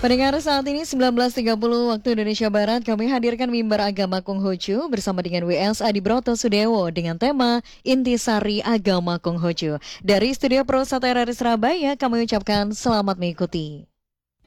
Pendengar saat ini 19.30 waktu Indonesia Barat, kami hadirkan mimbar agama Konghucu bersama dengan WS Adi Broto Sudewo dengan tema Intisari Agama Konghucu. Dari Studio Pro 1 RRI Surabaya, kami ucapkan selamat mengikuti.